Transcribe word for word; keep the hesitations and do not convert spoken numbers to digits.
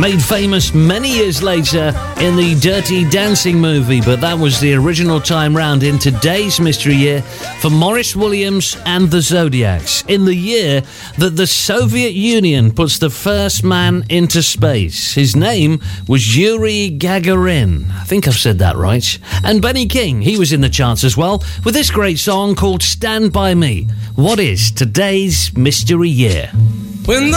Made famous many years later in the Dirty Dancing movie, but that was the original time round in today's Mystery Year for Maurice Williams and the Zodiacs, in the year that the Soviet Union puts the first man into space. His name was Yuri Gagarin. I think I've said that right. And Benny King, he was in the charts as well, with this great song called Stand By Me. What is today's Mystery Year? When